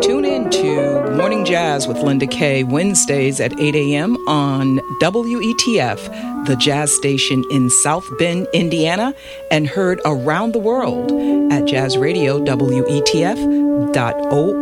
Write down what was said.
Tune in to Morning Jazz with Linda Kay, Wednesdays at 8 a.m. on WETF, the jazz station in South Bend, Indiana, and heard around the world at jazzradiowetf.org.